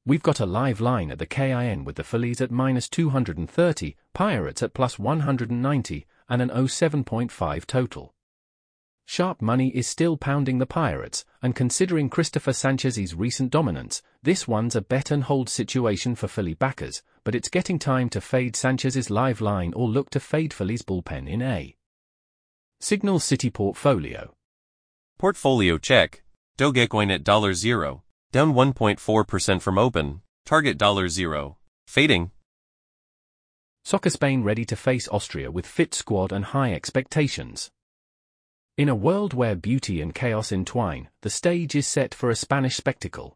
We've got a live line at the KIN with the Phillies at -230, Pirates at +190, and an 07.5 total. Sharp money is still pounding the Pirates, and considering Christopher Sanchez's recent dominance, this one's a bet and hold situation for Philly backers, but it's getting time to fade Sanchez's live line or look to fade Philly's bullpen in a Signal City portfolio. Portfolio check. Dogecoin at $0, down 1.4% from open, target $0, fading. Soccer Spain ready to face Austria with fit squad and high expectations. In a world where beauty and chaos entwine, the stage is set for a Spanish spectacle.